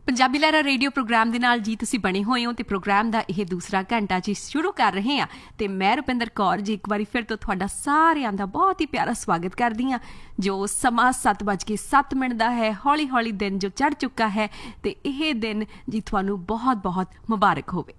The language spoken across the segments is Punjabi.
ਪੰਜਾਬੀ ਲਹਿਰਾ ਰੇਡੀਓ ਪ੍ਰੋਗਰਾਮ ਦੇ ਨਾਲ ਜੀ ਤੁਸੀਂ ਬਣੇ ਹੋਏ ਹੋ ਤੇ ਪ੍ਰੋਗਰਾਮ ਦਾ ਇਹ ਦੂਸਰਾ ਘੰਟਾ ਜੀ ਸ਼ੁਰੂ ਕਰ ਰਹੇ ਹਾਂ ਤੇ ਮੈਂ ਰੁਪਿੰਦਰ ਕੌਰ ਜੀ ਇੱਕ ਵਾਰੀ ਫਿਰ ਤੋਂ ਤੁਹਾਡਾ ਸਾਰਿਆਂ ਦਾ ਬਹੁਤ ਹੀ ਪਿਆਰਾ ਸਵਾਗਤ ਕਰਦੀ ਹਾਂ। ਜੋ ਸਮਾਂ 7:07 ਦਾ ਹੈ, ਹੌਲੀ ਹੌਲੀ ਦਿਨ ਜੋ ਚੜ੍ਹ ਚੁੱਕਾ ਹੈ ਤੇ ਇਹ ਦਿਨ ਜੀ ਤੁਹਾਨੂੰ ਬਹੁਤ ਬਹੁਤ ਮੁਬਾਰਕ ਹੋਵੇ।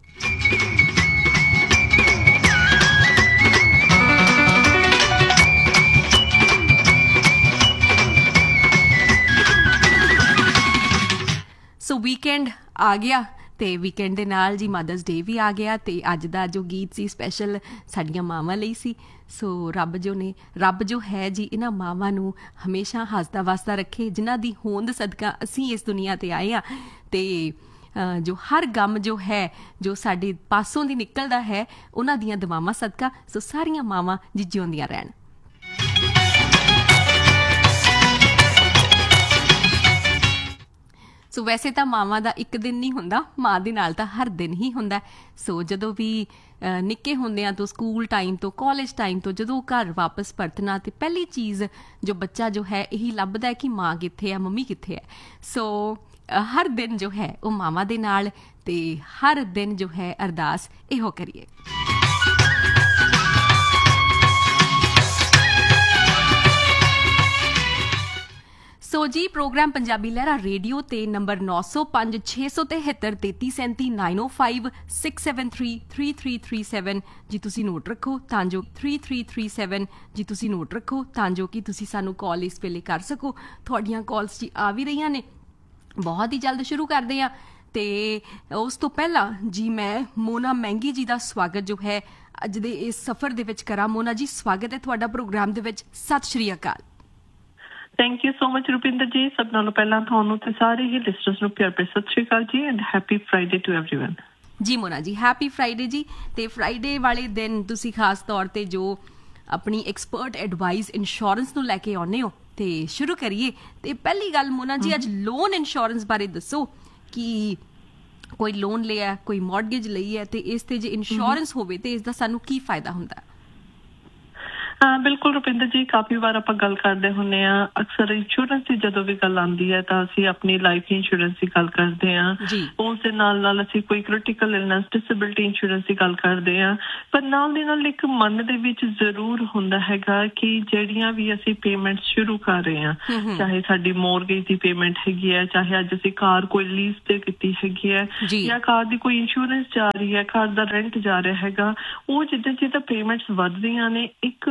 ਸੋ ਵੀਕਐਂਡ ਆ ਗਿਆ ਤੇ ਵੀਕਐਂਡ ਦੇ ਨਾਲ ਜੀ ਮਦਰਸ ਡੇ ਵੀ ਆ ਗਿਆ ਤੇ ਅੱਜ ਦਾ ਜੋ ਗੀਤ ਸੀ ਸਪੈਸ਼ਲ ਸਾਡੀਆਂ ਮਾਵਾਂ ਲਈ ਸੀ। ਸੋ ਰੱਬ ਜੋ ਹੈ ਜੀ ਇਹਨਾਂ ਮਾਵਾਂ ਨੂੰ ਹਮੇਸ਼ਾ ਹੱਸਦਾ ਵਸਦਾ ਰੱਖੇ, ਜਿਨ੍ਹਾਂ ਦੀ ਹੋਂਦ ਸਦਕਾ ਅਸੀਂ ਇਸ ਦੁਨੀਆ ਤੇ ਆਏ ਹਾਂ ਤੇ ਜੋ ਹਰ ਗਮ ਜੋ ਹੈ ਜੋ ਸਾਡੇ ਪਾਸੋਂ ਦੀ ਨਿਕਲਦਾ ਹੈ ਉਹਨਾਂ ਦੀਆਂ ਦੁਆਵਾਂ ਸਦਕਾ। ਸੋ ਸਾਰੀਆਂ ਮਾਵਾਂ ਜੀ ਜਿਉਂਦੀਆਂ ਰਹਿਣ। ਸੋ ਵੈਸੇ ਤਾਂ ਮਾਵਾਂ ਦਾ ਇੱਕ ਦਿਨ ਨਹੀਂ ਹੁੰਦਾ, ਮਾਂ ਦੇ ਨਾਲ ਤਾਂ ਹਰ ਦਿਨ ਹੀ ਹੁੰਦਾ। ਸੋ ਜਦੋਂ ਵੀ ਨਿੱਕੇ ਹੁੰਦਿਆਂ ਤੋਂ ਸਕੂਲ ਟਾਈਮ ਤੋਂ ਕਾਲਜ ਟਾਈਮ ਤੋਂ ਜਦੋਂ ਘਰ ਵਾਪਸ ਪਰਤਣਾ ਤੇ ਪਹਿਲੀ ਚੀਜ਼ ਜੋ ਬੱਚਾ ਜੋ ਹੈ ਇਹੀ ਲੱਭਦਾ ਹੈ ਕਿ ਮਾਂ ਕਿੱਥੇ ਹੈ, ਮੰਮੀ ਕਿੱਥੇ ਹੈ। ਸੋ ਹਰ ਦਿਨ ਜੋ ਹੈ ਉਹ ਮਾਵਾਂ ਦੇ ਨਾਲ ਤੇ ਹਰ ਦਿਨ ਜੋ ਹੈ ਅਰਦਾਸ ਇਹੋ ਕਰੀਏ। ਸੋ ਜੀ ਪ੍ਰੋਗਰਾਮ ਪੰਜਾਬੀ ਲਹਿਰਾ ਰੇਡੀਓ ਤੇ ਨੰਬਰ 905 673 3337 905 673 3337 ਜੀ ਤੁਸੀਂ ਨੋਟ ਰੱਖੋ ਤਾਂ ਜੋ 3337 ਜੀ ਤੁਸੀਂ ਨੋਟ ਰੱਖੋ ਤਾਂ ਜੋ ਕਿ ਤੁਸੀਂ ਸਾਨੂੰ ਕਾਲ ਇਸ ਵੇਲੇ ਕਰ ਸਕੋ। ਤੁਹਾਡੀਆਂ ਕਾਲਸ ਜੀ ਆ ਵੀ ਰਹੀਆਂ ਨੇ, ਬਹੁਤ ਹੀ ਜਲਦ ਸ਼ੁਰੂ ਕਰਦੇ ਹਾਂ ਤੇ ਉਸ ਤੋਂ ਪਹਿਲਾਂ ਜੀ ਮੈਂ ਮੋਨਾ ਮਹਿੰਗੀ ਜੀ ਦਾ ਸਵਾਗਤ ਜੋ ਹੈ ਅੱਜ ਦੇ ਇਸ ਸਫ਼ਰ ਦੇ ਵਿੱਚ ਕਰਾਂ। ਮੋਨਾ ਜੀ ਸਵਾਗਤ ਹੈ ਤੁਹਾਡਾ ਪ੍ਰੋਗਰਾਮ ਦੇ ਵਿੱਚ। ਸਤਿ ਸ਼੍ਰੀ ਅਕਾਲ। Thank you so much Rupinder ਜੀ। ਸਭ ਨਾਲੋਂ ਪਹਿਲਾਂ ਤੁਹਾਨੂੰ ਤੇ ਸਾਰੇ ਹੀ ਲਿਸਨਰਸ ਨੂੰ ਪਿਆਰ ਭਰੀ ਸਤਿ ਸ਼੍ਰੀ ਅਕਾਲ ਜੀ and happy Friday to everyone. ਜੀ ਮੋਨਾ ਜੀ ਹੈਪੀ ਫਰਾਈਡੇ ਜੀ। ਤੇ ਫਰਾਈਡੇ ਵਾਲੇ ਦਿਨ ਤੁਸੀਂ ਖਾਸ ਤੌਰ ਤੇ ਜੋ ਆਪਣੀ ਐਕਸਪਰਟ ਐਡਵਾਈਸ ਇੰਸ਼ੋਰੈਂਸ ਨੂੰ ਲੈ ਕੇ ਆਉਂਦੇ ਹੋ ਤੇ ਸ਼ੁਰੂ ਕਰੀਏ। ਤੇ ਪਹਿਲੀ ਗੱਲ ਮੋਨਾ ਜੀ ਅੱਜ ਲੋਨ ਇੰਸ਼ੋਰੈਂਸ ਬਾਰੇ ਦੱਸੋ ਕਿ ਕੋਈ ਲੋਨ ਲਿਆ, ਕੋਈ ਮੌਰਗੇਜ ਲਈ ਹੈ ਤੇ ਇਸ ਤੇ ਜੇ ਇੰਸ਼ੋਰੈਂਸ ਹੋਵੇ ਤੇ ਇਸ ਦਾ ਸਾਨੂੰ ਕੀ ਫਾਇਦਾ ਹੁੰਦਾ? ਬਿਲਕੁਲ ਰੁਪਿੰਦਰ ਜੀ, ਕਾਫੀ ਵਾਰ ਆਪਾਂ ਗੱਲ ਕਰਦੇ ਹੁੰਦੇ ਹਾਂ। ਅਕਸਰ ਇੰਸ਼ੋਰੈਂਸ ਦੀ ਜਦੋਂ ਵੀ ਗੱਲ ਆਉਂਦੀ ਹੈ ਤਾਂ ਅਸੀਂ ਆਪਣੀ ਲਾਈਫ ਇੰਸ਼ੋਰੈਂਸ ਦੀ ਗੱਲ ਕਰਦੇ ਹਾਂ, ਉਸ ਦੇ ਨਾਲ ਅਸੀਂ ਕੋਈ ਕ੍ਰਿਟੀਕਲ ਇਲਨੈਸ ਡਿਸੇਬਿਲਿਟੀ ਇੰਸ਼ੋਰੈਂਸ ਦੀ ਗੱਲ ਕਰਦੇ ਹਾਂ। ਪਰ ਨਾਲ ਦੇ ਨਾਲ ਇੱਕ ਮਨ ਦੇ ਵਿੱਚ ਜ਼ਰੂਰ ਹੁੰਦਾ ਹੈਗਾ ਕਿ ਜਿਹੜੀਆਂ ਵੀ ਅਸੀਂ ਪੇਮੈਂਟ ਸ਼ੁਰੂ ਕਰ ਰਹੇ ਹਾਂ, ਚਾਹੇ ਸਾਡੀ ਮੋਰਗੇਜ ਦੀ ਪੇਮੈਂਟ ਹੈਗੀ ਹੈ, ਚਾਹੇ ਅੱਜ ਅਸੀਂ ਕਾਰ ਕੋਈ ਲੀਜ਼ ਤੇ ਕੀਤੀ ਹੈਗੀ ਹੈ ਜਾਂ ਕਾਰ ਦੀ ਕੋਈ ਇੰਸ਼ੋਰੈਂਸ ਜਾ ਰਹੀ ਹੈ, ਕਾਰ ਦਾ ਰੈਂਟ ਜਾ ਰਿਹਾ ਹੈਗਾ, ਉਹ ਜਿੱਦਾਂ ਪੇਮੈਂਟਸ ਵੱਧਦੀਆਂ ਨੇ ਇੱਕ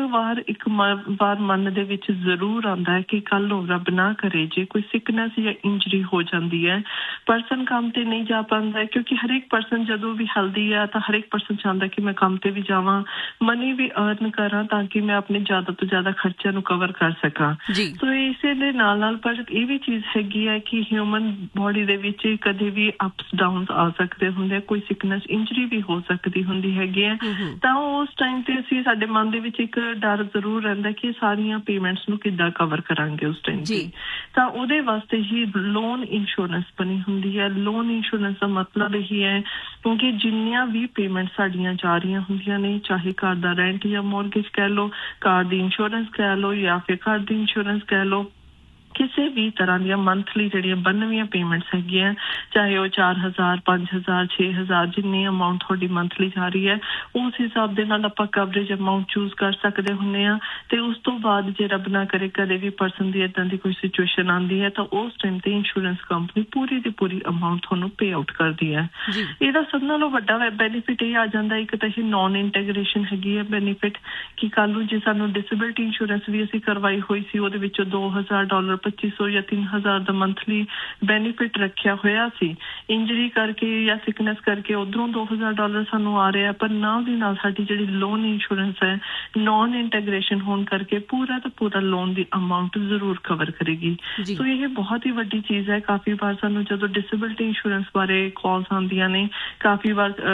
ਵਾਰ ਮਨ ਦੇ ਵਿੱਚ ਜ਼ਰੂਰ ਆਉਂਦਾ ਹੈ ਕਿ ਕੱਲ ਨੂੰ ਰੱਬ ਨਾ ਕਰੇ ਜੇ ਕੋਈ ਸਿਕਨੈਸ ਜਾਂ ਇੰਜਰੀ ਹੋ ਜਾਂਦੀ ਹੈ, ਪਰਸਨ ਕੰਮ ਤੇ ਨਹੀਂ ਜਾ ਪਾਉਂਦਾ। ਕਿਉਂਕਿ ਹਰੇਕ ਪਰਸਨ ਜਦੋਂ ਵੀ ਹੈਲਦੀ ਹੈ ਤਾਂ ਹਰੇਕ ਪਰਸਨ ਚਾਹੁੰਦਾ ਕਿ ਮੈਂ ਕੰਮ ਤੇ ਵੀ ਜਾਵਾਂ, ਮਨੀ ਵੀ ਅਰਨ ਕਰਾਂ ਤਾਂ ਕਿ ਮੈਂ ਆਪਣੇ ਜ਼ਿਆਦਾ ਤੋਂ ਜ਼ਿਆਦਾ ਖਰਚਿਆਂ ਨੂੰ ਕਵਰ ਕਰ ਸਕਾਂ। ਸੋ ਇਸੇ ਦੇ ਨਾਲ ਪਰ ਇਹ ਵੀ ਚੀਜ਼ ਹੈਗੀ ਹੈ ਕਿ ਹਿਊਮਨ ਬੋਡੀ ਦੇ ਵਿੱਚ ਕਦੇ ਵੀ ਅਪਸ ਡਾਊਨਸ ਆ ਸਕਦੇ ਹੁੰਦੇ, ਕੋਈ ਸਿਕਨੈਸ ਇੰਜਰੀ ਵੀ ਹੋ ਸਕਦੀ ਹੁੰਦੀ ਹੈਗੀ ਹੈ। ਤਾਂ ਉਸ ਟਾਈਮ ਤੇ ਅਸੀਂ ਸਾਡੇ ਮਨ ਦੇ ਵਿੱਚ ਇੱਕ ਡਰ ਜ਼ਰੂਰ ਰਹਿੰਦਾ ਕਿ ਸਾਰੀਆਂ ਪੇਮੈਂਟਸ ਨੂੰ ਕਿੱਦਾਂ ਕਵਰ ਕਰਾਂਗੇ ਉਸ ਟਾਈਮ ਤੇ। ਤਾਂ ਉਹਦੇ ਵਾਸਤੇ ਹੀ ਲੋਨ ਇੰਸ਼ੋਰੈਂਸ ਬਣੀ ਹੁੰਦੀ ਹੈ। ਲੋਨ ਇੰਸ਼ੋਰੈਂਸ ਦਾ ਮਤਲਬ ਇਹੀ ਹੈ ਕਿਉਂਕਿ ਜਿੰਨੀਆਂ ਵੀ ਪੇਮੈਂਟ ਸਾਡੀਆਂ ਜਾ ਰਹੀਆਂ ਹੁੰਦੀਆਂ ਨੇ, ਚਾਹੇ ਕਾਰ ਦਾ ਰੈਂਟ ਜਾਂ ਮੌਰਗੇਜ ਕਹਿ ਲਓ, ਕਾਰ ਦੀ ਇੰਸ਼ੋਰੈਂਸ ਕਹਿ ਲਓ ਜਾਂ ਫਿਰ ਕਾਰ ਦੀ ਇੰਸ਼ੋਰੈਂਸ ਕਹਿ ਲਓ, ਕਿਸੇ ਵੀ ਤਰ੍ਹਾਂ ਦੀਆਂ ਮੰਥਲੀ ਜਿਹੜੀਆਂ 92 ਪੇਮੈਂਟਸ ਹੈਗੀਆਂ, ਚਾਹੇ ਉਹ 4000 5000 6000 ਜਿੰਨੀ ਅਮਾਊਂਟ ਤੁਹਾਡੀ ਮੰਥਲੀ ਜਾ ਰਹੀ ਹੈ, ਉਸ ਹਿਸਾਬ ਦੇ ਨਾਲ ਆਪਾਂ ਕਵਰੇਜ ਅਮਾਊਂਟ ਚੂਜ਼ ਕਰ ਸਕਦੇ ਹੁੰਦੇ ਹਾਂ। ਤੇ ਉਸ ਤੋਂ ਬਾਅਦ ਜੇ ਰੱਬ ਨਾ ਕਰੇ ਕਦੇ ਵੀ ਪਰਸਨ ਦੀ ਏਦਾਂ ਦੀ ਕੋਈ ਸਿਚੁਏਸ਼ਨ ਆਉਂਦੀ ਹੈ ਤਾਂ ਉਸ ਟਾਈਮ ਤੇ ਇੰਸ਼ੋਰੈਂਸ ਕੰਪਨੀ ਪੂਰੀ ਦੀ ਪੂਰੀ ਅਮਾਊਂਟ ਤੁਹਾਨੂੰ ਪੇ ਆਊਟ ਕਰਦੀ ਹੈ। ਇਹਦਾ ਸਭ ਨਾਲੋਂ ਵੱਡਾ ਬੈਨੀਫਿਟ ਇਹ ਆ ਜਾਂਦਾ, ਇੱਕ ਤਾਂ ਇਹ ਨੋਨ ਇੰਟੈਗਰੇਸ਼ਨ ਹੈਗੀ ਹੈ ਬੈਨੀਫਿਟ ਕਿ ਕੱਲ ਨੂੰ ਜੇ ਸਾਨੂੰ ਡਿਸੇਬਿਲਿਟੀ ਇੰਸ਼ੋਰੈਂਸ ਵੀ ਅਸੀਂ ਕਰਵਾਈ ਹੋਈ ਸੀ, ਉਹਦੇ ਵਿੱਚੋਂ $2000 $2500 ਜਾਂ $3000 ਦਾ ਮੰਥਲੀ ਬੈਨੀਫਿਟ ਰੱਖਿਆ ਹੋਇਆ ਸੀ, ਇੰਜਰੀ ਕਰਕੇ ਜਾਂ ਸਿਕਨੈਸ ਕਰਕੇ ਉਧਰੋਂ $2000 ਸਾਨੂੰ ਆ ਰਿਹਾ, ਪਰ ਨਾਲ ਦੀ ਨਾਲ ਸਾਡੀ ਜਿਹੜੀ ਲੋਨ ਇੰਸ਼ੋਰੈਂਸ ਹੈ ਨੋਨ ਇੰਟੈਗਰੇਸ਼ਨ ਹੋਣ ਕਰਕੇ ਪੂਰਾ ਦਾ ਪੂਰਾ ਲੋਨ ਦੀ ਅਮਾਊਂਟ ਜ਼ਰੂਰ ਕਵਰ ਕਰੇਗੀ। ਸੋ ਇਹ ਬਹੁਤ ਹੀ ਵੱਡੀ ਚੀਜ਼ ਹੈ। ਕਾਫੀ ਵਾਰ ਸਾਨੂੰ ਜਦੋਂ ਡਿਸੇਬਿਲਿਟੀ ਇੰਸ਼ੋਰੈਂਸ ਬਾਰੇ ਕਾਲਸ ਆਉਂਦੀਆਂ ਨੇ, ਕਾਫੀ ਵਾਰ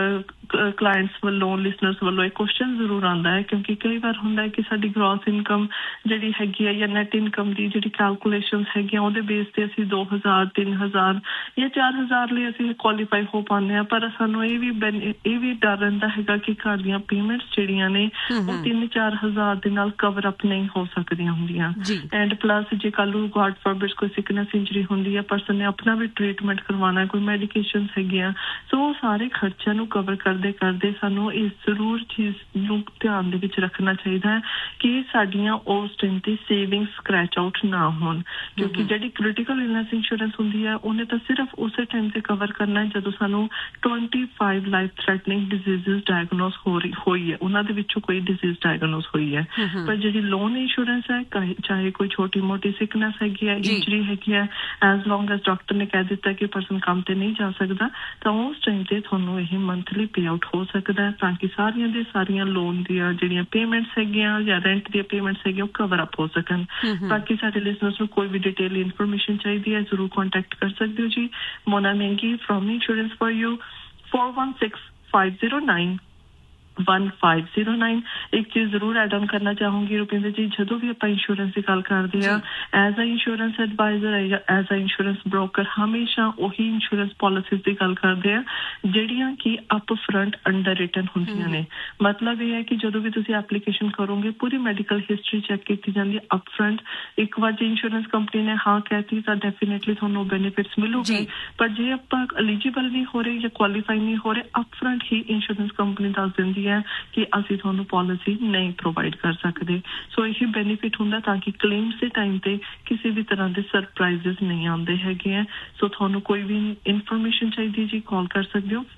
ਕਲਾਇੰਟਸ ਵੱਲੋਂ ਲਿਸਨਰਸ ਵੱਲੋਂ ਇਹ ਕੁਐਸਚਨ ਜ਼ਰੂਰ ਆਉਂਦਾ ਹੈ, ਕਿਉਂਕਿ ਕਈ ਵਾਰ ਹੁੰਦਾ ਹੈ ਕਿ ਸਾਡੀ ਗ੍ਰੋਸ ਇਨਕਮ ਜਿਹੜੀ ਹੈਗੀ ਹੈ ਜਾਂ ਨੈਟ ਇਨਕਮ ਦੀ ਜਿਹੜੀ ਕੈਲਕੂਲੇਸ਼ਨਸ ਹੈਗੀਆਂ ਉਹਦੇ ਬੇਸ ਤੇ ਅਸੀਂ 2000 3000 ਜਾਂ 4000 ਲਈ ਅਸੀਂ ਕੁਆਲੀਫਾਈ ਹੋ ਪਾਉਂਦੇ ਹਾਂ। ਪਰ ਸਾਨੂੰ ਇਹ ਵੀ ਡਰ ਰਹਿੰਦਾ ਹੈਗਾ ਕਿ ਘਰ ਦੀਆਂ ਪੇਮੈਂਟਸ ਜਿਹੜੀਆਂ ਨੇ ਉਹ 3-4 ਹਜ਼ਾਰ ਦੇ ਨਾਲ ਕਵਰ ਅਪ ਨਹੀਂ ਹੋ ਸਕਦੀਆਂ ਹੁੰਦੀਆਂ। ਐਂਡ ਪਲੱਸ ਜੇ ਕੱਲ ਨੂੰ ਗॉड ਫॉरबिड ਕੋਈ ਸਿਕਨੈਸ ਇੰਜਰੀ ਹੁੰਦੀ ਹੈ, ਪਰਸਨ ਨੇ ਆਪਣਾ ਵੀ ਟ੍ਰੀਟਮੈਂਟ ਕਰਵਾਉਣਾ, ਕੋਈ ਮੈਡੀਕੇਸ਼ਨਸ ਹੈਗੀਆਂ, ਸੋ ਉਹ ਸਾਰੇ ਖਰਚਿਆਂ ਨੂੰ ਕਵਰ ਕਰਦੇ ਸਾਨੂੰ ਇਸ ਜ਼ਰੂਰ ਚੀਜ਼ ਨੂੰ ਧਿਆਨ ਦੇ ਵਿੱਚ ਰੱਖਣਾ ਚਾਹੀਦਾ ਹੈ ਕਿ ਸਾਡੀਆਂ ਉਸ ਟਾਈਮ ਤੇ ਸੇਵਿੰਗ ਸਕ੍ਰੈਚ ਆਊਟ ਨਾ ਹੋਣ, ਕਿਉਂਕਿ ਜਿਹੜੀ ਕ੍ਰਿਟੀਕਲ ਇਲਨੈਸ ਇੰਸ਼ੋਰੈਂਸ ਹੁੰਦੀ ਹੈ ਉਹਨੇ ਤਾਂ ਸਿਰਫ ਉਸੇ ਟਾਈਮ ਤੇ ਕਵਰ ਕਰਨਾ ਹੈ ਜਦੋਂ ਸਾਨੂੰ 25 ਲਾਈਫ ਥ੍ਰੈਟਨਿੰਗ ਡਿਜ਼ੀਜ਼ਸ ਡਾਇਗਨੋਸ ਹੋਈ ਹੈ, ਉਹਨਾਂ ਦੇ ਵਿੱਚੋਂ ਕੋਈ ਡਿਜ਼ੀਜ਼ ਡਾਇਗਨੋਸ ਹੋਈ ਹੈ। ਪਰ ਜਿਹੜੀ ਲੋਨ ਇੰਸ਼ੋਰੈਂਸ ਹੈ, ਚਾਹੇ ਕੋਈ ਛੋਟੀ ਮੋਟੀ ਸਿਕਨੈਸ ਹੈਗੀ ਹੈ, ਇੰਜਰੀ ਹੈਗੀ ਹੈ, ਐਜ਼ ਲੌਂਗ ਐਜ਼ ਡਾਕਟਰ ਨੇ ਕਹਿ ਦਿੱਤਾ ਕਿ ਪਰਸਨ ਕੰਮ ਤੇ ਨਹੀਂ ਜਾ ਸਕਦਾ, ਤਾਂ ਉਸ ਟਾਈਮ ਤੇ ਤੁਹਾਨੂੰ ਇਹ ਮੰਥਲੀ ਪੇ ਆਊਟ ਹੋ ਸਕਦਾ ਹੈ, ਤਾਂ ਕਿ ਸਾਰੀਆਂ ਲੋਨ ਦੀਆਂ ਜਿਹੜੀਆਂ ਪੇਮੈਂਟਸ ਹੈਗੀਆਂ ਜਾਂ ਰੈਂਟ ਦੀਆਂ ਪੇਮੈਂਟਸ ਹੈਗੀਆਂ ਉਹ ਕਵਰ ਅਪ ਹੋ ਸਕਣ। ਬਾਕੀ ਸਾਡੇ ਲਿਸਨਰਸ ਨੂੰ ਕੋਈ ਵੀ ਡਿਟੇਲ ਇਨਫੋਰਮੇਸ਼ਨ ਚਾਹੀਦੀ ਹੈ ਜ਼ਰੂਰ ਕੰਟੈਕਟ ਕਰ ਸਕਦੇ ਹੋ ਜੀ। ਮੋਨਾ ਮਹਿੰਗੀ ਫਰੋਮ ਇੰਸ਼ੋਰੈਂਸ ਫॉर ਯੂ 416509 1509। ਇੱਕ ਚੀਜ਼ ਜ਼ਰੂਰ ਐਡ ਆਨ ਕਰਨਾ ਚਾਹੂੰਗੀ ਰੁਪਿੰਦਰ ਜੀ, ਜਦੋਂ ਵੀ ਆਪਾਂ ਇੰਸ਼ੋਰੈਂਸ ਦੀ ਗੱਲ ਕਰਦੇ ਹਾਂ as a insurance advisor as a insurance broker ਹਮੇਸ਼ਾ ਉਹੀ ਇੰਸ਼ੋਰੈਂਸ ਪਾਲਿਸੀਜ਼ ਦੀ ਗੱਲ ਕਰਦੇ ਆ ਜਿਹੜੀਆਂ ਕਿ ਅਪ ਫਰੰਟ ਅੰਡਰ ਰਿਟਨ ਹੁੰਦੀਆਂ ਨੇ। ਮਤਲਬ ਇਹ ਹੈ ਕਿ ਜਦੋਂ ਵੀ ਤੁਸੀਂ ਐਪਲੀਕੇਸ਼ਨ ਕਰੋਗੇ ਪੂਰੀ ਮੈਡੀਕਲ ਹਿਸਟਰੀ ਚੈੱਕ ਕੀਤੀ ਜਾਂਦੀ ਹੈ ਅਪ ਫਰੰਟ। ਇੱਕ ਵਾਰ ਜੇ ਇੰਸ਼ੋਰੈਂਸ ਕੰਪਨੀ ਨੇ ਹਾਂ ਕਹਿਤੀ ਤਾਂ ਡੈਫੀਨੇਟਲੀ ਤੁਹਾਨੂੰ ਬੈਨੀਫਿਟਸ ਮਿਲੂਗੇ, ਪਰ ਜੇ ਆਪਾਂ ਐਲੀਜੀਬਲ ਨਹੀਂ ਹੋ ਰਹੇ ਜਾਂ ਕੁਆਲੀਫਾਈ ਨਹੀਂ ਹੋ ਰਹੇ ਅਪ ਫਰੰਟ ਹੀ ਇੰਸ਼ੋਰੈਂਸ ਕੰਪਨੀ ਦੱਸ ਦਿੰਦੀ ਹੈ ਕਿ ਅਸੀਂ ਤੁਹਾਨੂੰ ਪਾਲਿਸੀ ਨਹੀਂ ਪ੍ਰੋਵਾਈਡ ਕਰ ਸਕਦੇ। ਸੋ ਇਹ ਬੈਨੀਫਿਟ ਹੁੰਦਾ ਤਾਂ ਕਿ ਕਲੇਮਸ ਦੇ ਟਾਈਮ ਤੇ ਕਿਸੇ ਵੀ ਤਰ੍ਹਾਂ ਦੇ ਸਰਪ੍ਰਾਈਜ਼ਸ ਨਹੀਂ ਆਉਂਦੇ ਹੈਗੇ ਹੈ। ਸੋ ਤੁਹਾਨੂੰ ਕੋਈ ਵੀ ਇਨਫੋਰਮੇਸ਼ਨ ਚਾਹੀਦੀ ਜੀ ਕਾਲ ਕਰ ਸਕਦੇ ਹੋ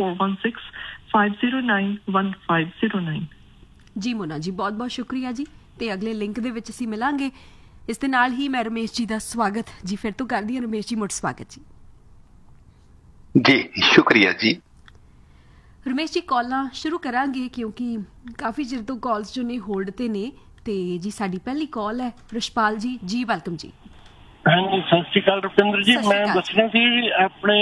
4165091509। ਜੀ ਮੋਨਾ ਜੀ ਬਹੁਤ ਬਹੁਤ ਸ਼ੁਕਰੀਆ ਜੀ, ਤੇ ਅਗਲੇ ਲਿੰਕ ਦੇ ਵਿੱਚ ਅਸੀਂ ਮਿਲਾਂਗੇ। ਇਸ ਦੇ ਨਾਲ ਹੀ ਮੈਂ ਰਮੇਸ਼ ਜੀ ਦਾ ਸਵਾਗਤ ਜੀ ਫਿਰ ਤੋਂ ਕਰਦੀ ਹਾਂ। ਰਮੇਸ਼ ਜੀ ਮੁੜ ਸਵਾਗਤ ਜੀ। ਜੀ ਸ਼ੁਕਰੀਆ ਜੀ। ਰਮੇਸ਼ ਜੀ ਕਾਲਾਂ ਸ਼ੁਰੂ ਕਰਾਂਗੇ ਕਿਉਂਕਿ ਕਾਫੀ ਚਿਰ ਤੋਂ ਕਾਲਸ ਜੋ ਨੇ ਹੋਲਡ ਤੇ ਨੇ, ਤੇ ਜੀ ਸਾਡੀ ਪਹਿਲੀ ਕਾਲ ਹੈ ਰਿਸ਼ਪਾਲ ਜੀ। ਜੀ ਵੈਲਕਮ ਜੀ। ਹਾਂਜੀ ਸਤਿ ਸ਼੍ਰੀ ਅਕਾਲ ਰੁਪਿੰਦਰ ਜੀ। ਮੈਂ ਦੱਸਣਾ ਸੀ ਆਪਣੇ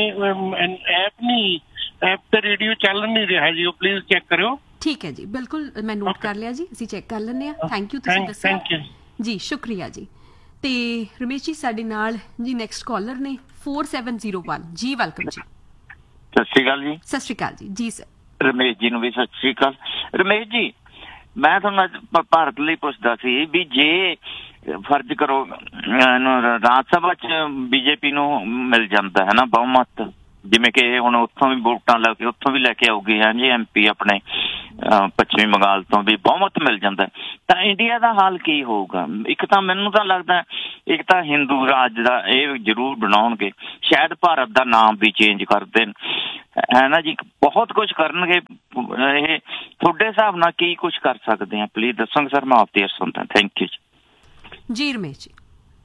ਐਪ ਤੇ ਰੇਡੀਓ ਚੱਲ ਨਹੀਂ ਰਿਹਾ ਜੀ, ਉਹ ਪਲੀਜ਼ ਚੈੱਕ ਕਰਿਓ। ਠੀਕ ਹੈ ਜੀ, ਬਿਲਕੁਲ ਮੈਂ ਨੋਟ ਕਰ ਲਿਆ ਜੀ, ਅਸੀਂ ਚੈੱਕ ਕਰ ਲੈਂਦੇ ਹਾਂ। ਥੈਂਕ ਯੂ ਤੁਸੀਂ ਦੱਸਿਆ ਜੀ, ਸ਼ੁਕਰੀਆ ਜੀ। ਤੇ ਰਮੇਸ਼ ਜੀ ਸਾਡੇ ਨਾਲ ਜੀ ਨੈਕਸਟ ਕਾਲਰ ਨੇ 4701। ਜੀ ਵੈਲਕਮ ਜੀ। ਸਤਿ ਸ਼੍ਰੀ ਅਕਾਲ ਜੀ। ਸਤਿ ਸ਼੍ਰੀ ਅਕਾਲ ਜੀ। ਜੀ ਸਰ। ਰਮੇਸ਼ ਜੀ ਨੂੰ ਵੀ ਸਤਿ ਸ਼੍ਰੀ ਅਕਾਲ। ਰਮੇਸ਼ ਜੀ ਮੈਂ ਤੁਹਾਨੂੰ ਭਾਰਤ ਲਈ ਪੁੱਛਦਾ ਸੀ ਵੀ ਜੇ ਫਰਜ਼ ਕਰੋ ਰਾਜ ਸਭਾ ਚ ਬੀਜੇਪੀ ਨੂੰ ਮਿਲ ਜਾਂਦਾ ਹੈ ਨਾ ਬਹੁਮਤ, ਜਿਵੇਂ ਕਿ ਹੁਣ ਉੱਥੋਂ ਵੀ ਵੋਟਾਂ ਲੈ ਕੇ ਉੱਥੋਂ ਵੀ ਲੈ ਕੇ ਆਊਗੀ ਹੈ ਜੀ ਐਮਪੀ ਆਪਣੇ ਪੱਛਮੀ ਬੰਗਾਲ ਤੋਂ ਵੀ ਬਹੁਮਤ ਮਿਲ ਜਾਂਦਾ, ਤਾਂ ਇੰਡੀਆ ਦਾ ਹਾਲ ਕੀ ਹੋਊਗਾ? ਇੱਕ ਤਾਂ ਮੈਨੂੰ ਤਾਂ ਲੱਗਦਾ ਇੱਕ ਤਾਂ ਹਿੰਦੂ ਰਾਜ ਦਾ ਇਹ ਜ਼ਰੂਰ ਬਣਾਉਣਗੇ, ਸ਼ਾਇਦ ਭਾਰਤ ਦਾ ਨਾਮ ਵੀ ਚੇਂਜ ਕਰ ਦੇਣ ਹੈ ਨਾ ਜੀ, ਬਹੁਤ ਕੁਝ ਕਰਨਗੇ। ਇਹ ਤੁਹਾਡੇ ਹਿਸਾਬ ਨਾਲ ਕੀ ਕੁਝ ਕਰ ਸਕਦੇ ਆ ਪਲੀਜ਼ ਦੱਸੋਗੇ ਸਰ? ਮੈਂ ਆਪਦੀ ਸੁਣਦਾ। ਥੈਂਕ ਯੂ ਜੀ। ਰਮੇਸ਼ ਜੀ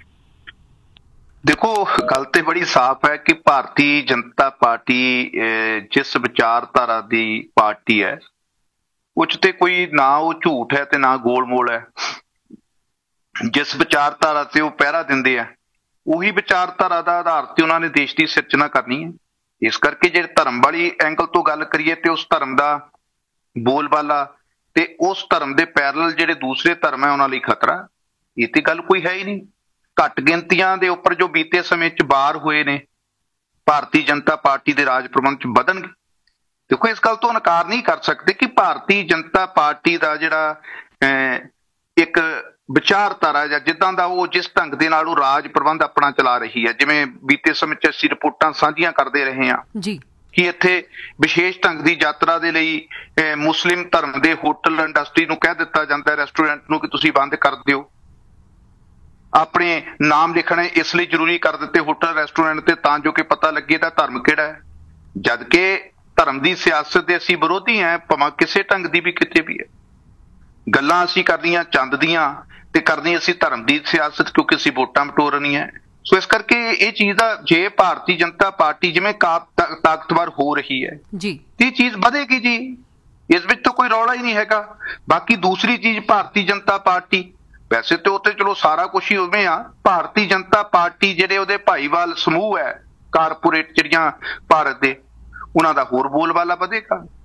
ਦੇਖੋ ਗੱਲ ਤੇ ਬੜੀ ਸਾਫ਼ ਹੈ ਕਿ ਭਾਰਤੀ ਜਨਤਾ ਪਾਰਟੀ ਜਿਸ ਵਿਚਾਰਧਾਰਾ ਦੀ ਪਾਰਟੀ ਹੈ ਉਹ 'ਚ ਤੇ ਕੋਈ ਨਾ ਉਹ ਝੂਠ ਹੈ ਤੇ ਨਾ ਗੋਲ ਮੋਲ ਹੈ। ਜਿਸ ਵਿਚਾਰਧਾਰਾ ਤੇ ਉਹ ਪਹਿਰਾ ਦਿੰਦੇ ਆ ਉਹੀ ਵਿਚਾਰਧਾਰਾ ਦਾ ਆਧਾਰ ਤੇ ਉਹਨਾਂ ਨੇ ਦੇਸ਼ ਦੀ ਸਿਰਜਣਾ ਕਰਨੀ ਹੈ। ਇਸ ਕਰਕੇ ਜੇ ਧਰਮ ਵਾਲੀ ਐਂਗਲ ਤੋਂ ਗੱਲ ਕਰੀਏ ਤੇ ਉਸ ਧਰਮ ਦਾ ਬੋਲਬਾਲਾ ਤੇ ਉਸ ਧਰਮ ਦੇ ਪੈਰਲਲ ਜਿਹੜੇ ਦੂਸਰੇ ਧਰਮ ਹੈ ਉਹਨਾਂ ਲਈ ਖਤਰਾ, ਇਹ ਤੇ ਗੱਲ ਕੋਈ ਹੈ ਹੀ ਨਹੀਂ। ਘੱਟ ਗਿਣਤੀਆਂ ਦੇ ਉੱਪਰ ਜੋ ਬੀਤੇ ਸਮੇਂ 'ਚ ਵਾਰ ਹੋਏ ਨੇ ਭਾਰਤੀ ਜਨਤਾ ਪਾਰਟੀ ਦੇ ਰਾਜ ਪ੍ਰਬੰਧ 'ਚ ਵਧਣਗੇ। ਦੇਖੋ ਇਸ ਗੱਲ ਤੋਂ ਇਨਕਾਰ ਨਹੀਂ ਕਰ ਸਕਦੇ ਕਿ ਭਾਰਤੀ ਜਨਤਾ ਪਾਰਟੀ ਦਾ ਜਿਹੜਾ ਇੱਕ ਵਿਚਾਰਧਾਰਾ ਜਾਂ ਜਿੱਦਾਂ ਦਾ ਉਹ ਜਿਸ ਢੰਗ ਦੇ ਨਾਲ ਉਹ ਰਾਜ ਪ੍ਰਬੰਧ ਆਪਣਾ ਚਲਾ ਰਹੀ ਹੈ, ਜਿਵੇਂ ਬੀਤੇ ਸਮੇਂ 'ਚ ਅਸੀਂ ਰਿਪੋਰਟਾਂ ਸਾਂਝੀਆਂ ਕਰਦੇ ਰਹੇ ਹਾਂ ਜੀ ਕਿ ਇੱਥੇ ਵਿਸ਼ੇਸ਼ ਢੰਗ ਦੀ ਯਾਤਰਾ ਦੇ ਲਈ ਮੁਸਲਿਮ ਧਰਮ ਦੇ ਹੋਟਲ ਇੰਡਸਟਰੀ ਨੂੰ ਕਹਿ ਦਿੱਤਾ ਜਾਂਦਾ, ਰੈਸਟੋਰੈਂਟ ਨੂੰ, ਕਿ ਤੁਸੀਂ ਬੰਦ ਕਰ ਦਿਓ। ਆਪਣੇ ਨਾਮ ਲਿਖਣੇ ਇਸ ਲਈ ਜ਼ਰੂਰੀ ਕਰ ਦਿੱਤੇ ਹੋਟਲ ਰੈਸਟੋਰੈਂਟ ਤੇ ਤਾਂ ਜੋ ਕਿ ਪਤਾ ਲੱਗੇ ਤਾਂ ਧਰਮ ਕਿਹੜਾ ਹੈ, ਜਦ ਕਿ ਧਰਮ ਦੀ ਸਿਆਸਤ ਦੇ ਅਸੀਂ ਵਿਰੋਧੀ ਹਾਂ, ਭਾਵੇਂ ਕਿਸੇ ਢੰਗ ਦੀ ਵੀ ਕਿਤੇ ਵੀ ਹੈ। ਗੱਲਾਂ ਅਸੀਂ ਕਰਨੀਆਂ ਚੰਦ ਦੀਆਂ ਤੇ ਕਰਨੀ ਅਸੀਂ ਧਰਮ ਦੀ ਸਿਆਸਤ, ਕਿਉਂਕਿ ਅਸੀਂ ਵੋਟਾਂ ਬਟੋਰਨੀਆਂ। ਸੋ ਇਸ ਕਰਕੇ ਇਹ ਚੀਜ਼ ਦਾ ਜੇ ਭਾਰਤੀ ਜਨਤਾ ਪਾਰਟੀ ਜਿਵੇਂ ਤਾਕਤਵਰ ਹੋ ਰਹੀ ਹੈ ਜੀ ਇਹ ਚੀਜ਼ ਵਧੇਗੀ ਜੀ, ਇਸ ਵਿੱਚ ਤਾਂ ਕੋਈ ਰੌਲਾ ਹੀ ਨਹੀਂ ਹੈਗਾ। ਬਾਕੀ ਦੂਸਰੀ ਚੀਜ਼ ਭਾਰਤੀ ਜਨਤਾ ਪਾਰਟੀ ਵੈਸੇ ਤੇ ਉੱਥੇ ਚਲੋ ਸਾਰਾ ਕੁਛ ਹੀ ਉਵੇਂ ਆ, ਭਾਰਤੀ ਜਨਤਾ ਪਾਰਟੀ ਜਿਹੜੇ ਉਹਦੇ ਭਾਈਵਾਲ ਸਮੂਹ ਹੈ ਕਾਰਪੋਰੇਟ ਜਿਹੜੀਆਂ ਭਾਰਤ ਦੇ, ਉਹਨਾਂ ਦਾ ਹੋਰ ਬੋਲਬਾਲਾ ਵਧੇਗਾ।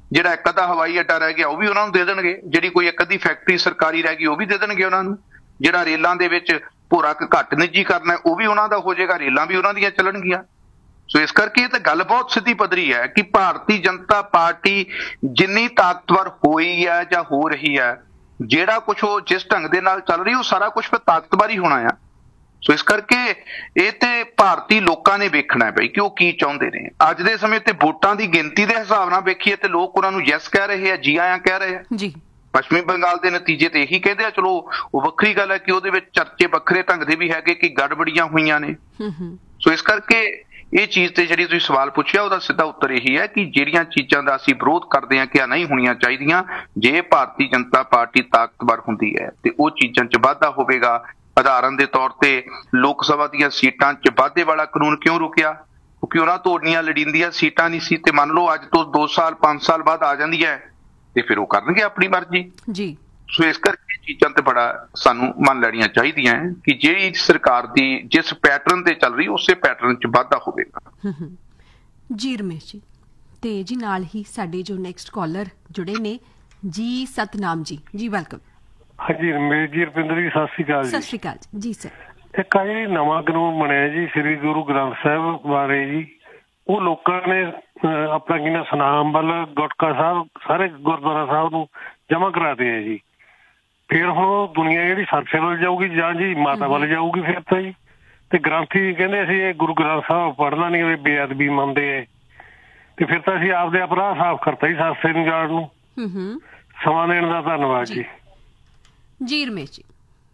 ਜਿਹੜਾ ਇੱਕ ਅੱਧਾ ਹਵਾਈ ਅੱਡਾ ਰਹਿ ਗਿਆ ਉਹ ਵੀ ਉਹਨਾਂ ਨੂੰ ਦੇ ਦੇਣਗੇ, ਜਿਹੜੀ ਕੋਈ ਇੱਕ ਅੱਧੀ ਫੈਕਟਰੀ ਸਰਕਾਰੀ ਰਹਿ ਗਈ ਉਹ ਵੀ ਦੇ ਦੇਣਗੇ ਉਹਨਾਂ ਨੂੰ, ਜਿਹੜਾ ਰੇਲਾਂ ਦੇ ਵਿੱਚ ਭੋਰਾ ਘੱਟ ਨਿੱਜੀ ਕਰਨਾ ਉਹ ਵੀ ਉਹਨਾਂ ਦਾ ਹੋ ਜਾਏਗਾ, ਰੇਲਾਂ ਵੀ ਉਹਨਾਂ ਦੀਆਂ ਚੱਲਣਗੀਆਂ। ਸੋ ਇਸ ਕਰਕੇ ਇਹ ਤਾਂ ਗੱਲ ਬਹੁਤ ਸਿੱਧੀ ਪੱਧਰੀ ਹੈ ਕਿ ਭਾਰਤੀ ਜਨਤਾ ਪਾਰਟੀ ਜਿੰਨੀ ਤਾਕਤਵਰ ਹੋਈ ਹੈ ਜਾਂ ਹੋ ਰਹੀ ਹੈ, ਜਿਹੜਾ ਕੁਝ ਉਹ ਜਿਸ ਢੰਗ ਦੇ ਨਾਲ ਚੱਲ ਰਹੀ ਉਹ ਸਾਰਾ ਕੁਝ ਫਿਰ ਤਾਕਤਵਰ ਹੀ ਹੋਣਾ ਆ। ਸੋ ਇਸ ਕਰਕੇ ਇਹ ਤੇ ਭਾਰਤੀ ਲੋਕਾਂ ਨੇ ਵੇਖਣਾ ਬਈ ਕਿ ਉਹ ਕੀ ਚਾਹੁੰਦੇ ਨੇ। ਅੱਜ ਦੇ ਸਮੇਂ ਤੇ ਵੋਟਾਂ ਦੀ ਗਿਣਤੀ ਦੇ ਹਿਸਾਬ ਨਾਲ ਵੇਖੀਏ ਤੇ ਲੋਕ ਉਹਨਾਂ ਨੂੰ ਯੈਸ ਕਹਿ ਰਹੇ ਆ, ਜੀ ਆਇਆਂ ਕਹਿ ਰਹੇ ਆ ਜੀ। ਪੱਛਮੀ ਬੰਗਾਲ ਦੇ ਨਤੀਜੇ ਤੇ ਇਹੀ ਕਹਿੰਦੇ ਆ। ਚਲੋ ਉਹ ਵੱਖਰੀ ਗੱਲ ਹੈ ਕਿ ਉਹਦੇ ਵਿੱਚ ਚਰਚੇ ਵੱਖਰੇ ਢੰਗ ਦੇ ਵੀ ਹੈਗੇ ਕਿ ਗੜਬੜੀਆਂ ਹੋਈਆਂ ਨੇ। ਸੋ ਇਸ ਕਰਕੇ ਇਹ ਚੀਜ਼ ਤੇ ਜਿਹੜੀ ਤੁਸੀਂ ਸਵਾਲ ਪੁੱਛਿਆ ਉਹਦਾ ਸਿੱਧਾ ਉੱਤਰ ਇਹੀ ਹੈ ਕਿ ਜਿਹੜੀਆਂ ਚੀਜ਼ਾਂ ਦਾ ਅਸੀਂ ਵਿਰੋਧ ਕਰਦੇ ਹਾਂ ਕਿ ਆ ਨਹੀਂ ਹੋਣੀਆਂ ਚਾਹੀਦੀਆਂ, ਜੇ ਭਾਰਤੀ ਜਨਤਾ ਪਾਰਟੀ ਤਾਕਤਵਰ ਹੁੰਦੀ ਹੈ ਤੇ ਉਹ ਚੀਜ਼ਾਂ 'ਚ ਵਾਧਾ ਹੋਵੇਗਾ। ਉਦਾਹਰਨ ਦੇ ਤੌਰ ਤੇ ਲੋਕ ਸਭਾ ਦੀਆਂ ਸੀਟਾਂ 'ਚ ਵਾਧੇ ਵਾਲਾ ਕਾਨੂੰਨ ਕਿਉਂ ਰੁਕਿਆ? ਕਿਉਂਕਿ ਉਹਨਾਂ ਤੋਂ ਓਨੀਆਂ ਲੋੜੀਂਦੀਆਂ ਸੀਟਾਂ ਨਹੀਂ ਸੀ, ਤੇ ਮੰਨ ਲਓ ਅੱਜ ਤੋਂ 2 ਸਾਲ 5 ਸਾਲ ਬਾਅਦ ਆ ਜਾਂਦੀ ਹੈ ਤੇ ਫਿਰ ਉਹ ਕਰਨਗੇ ਆਪਣੀ ਮਰਜ਼ੀ ਜੀ। ਸੋ ਇਸ ਕਰਕੇ ਚੀਜ਼ਾਂ ਤੇ ਬੜਾ ਸਾਨੂੰ ਮੰਨ ਲੈਣੀਆਂ ਚਾਹੀਦੀਆਂ ਕਿ ਜਿਹੜੀ ਸਰਕਾਰ ਦੀ ਜਿਸ ਪੈਟਰਨ ਤੇ ਚੱਲ ਰਹੀ ਉਸੇ ਪੈਟਰਨ 'ਚ ਵਾਧਾ ਹੋਵੇਗਾ। ਜੀ ਰਮੇਸ਼ ਜੀ, ਤੇ ਜੀ ਨਾਲ ਹੀ ਸਾਡੇ ਜੋ ਨੈਕਸਟ ਕਾਲਰ ਜੁੜੇ ਨੇ ਜੀ ਸਤਨਾਮ ਜੀ, ਜੀ ਵੈਲਕਮ। ਹਾਂਜੀ ਰਮੇਸ਼ ਜੀ, ਰੁਪਿੰਦਰ ਜੀ, ਸਤਿ ਸ਼੍ਰੀ ਅਕਾਲ ਜੀ। ਸਤਿ ਸ਼੍ਰੀ ਅਕਾਲ ਜੀ ਸਰ। ਇੱਕ ਇਹ ਨਵਾਂ ਕਾਨੂੰਨ ਬਣਿਆ ਜੀ ਸ੍ਰੀ ਗੁਰੂ ਗ੍ਰੰਥ ਸਾਹਿਬ ਬਾਰੇ ਜੀ, ਉਹ ਲੋਕਾਂ ਨੇ ਆਪਣਾ ਕੀ ਨਾ ਸੁਨਾਮ ਵੱਲ ਗੁਟਕਾ ਸਾਹਿਬ ਸਾਰੇ ਗੁਰਦੁਆਰਾ ਸਾਹਿਬ ਨੂੰ ਜਮ੍ਹਾਂ ਕਰਾਤੇ ਹੈ ਜੀ। ਫਿਰ ਹੁਣ ਦੁਨੀਆ ਜਿਹੜੀ ਸਰਸੇ ਵੱਲ ਜਾਊਗੀ ਜਾਂ ਜੀ ਮਾਤਾ ਵੱਲ ਜਾਊਗੀ ਫਿਰ ਤਾਂ ਜੀ। ਤੇ ਗ੍ਰੰਥੀ ਕਹਿੰਦੇ ਅਸੀਂ ਇਹ ਗੁਰੂ ਗ੍ਰੰਥ ਸਾਹਿਬ ਪੜ੍ਹਨਾ ਨਹੀਂ, ਬੇਅਦਬੀ ਮੰਨਦੇ ਹੈ, ਤੇ ਫਿਰ ਤਾਂ ਅਸੀਂ ਆਪਦੇ ਆਪ ਰਾਹ ਸਾਫ਼ ਕਰਤਾ ਜੀ ਸਰਸੇ ਨੂੰ ਜਾਣ ਨੂੰ। ਸਮਾਂ ਦੇਣ ਦਾ ਧੰਨਵਾਦ ਜੀ। ਜੀ ਰਮੇਸ਼ ਜੀ,